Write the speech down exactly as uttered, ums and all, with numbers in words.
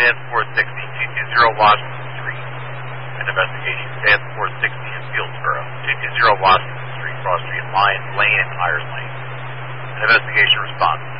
stands four sixty, two two zero Washington Street. An investigation stands four sixty in Fieldsboro, two two zero Washington Street, Cross Street, Lions Lane, and Myers Lane. An investigation response.